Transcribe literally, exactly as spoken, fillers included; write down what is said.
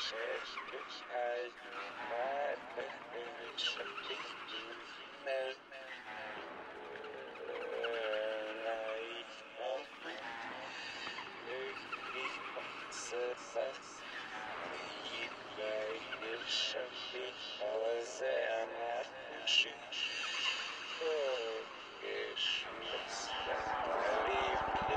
Should be, I was there, I'm not sure.